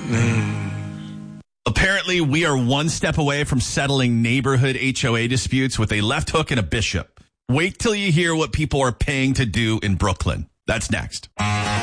Apparently, we are one step away from settling neighborhood HOA disputes with a left hook and a bishop. Wait till you hear what people are paying to do in Brooklyn. That's next.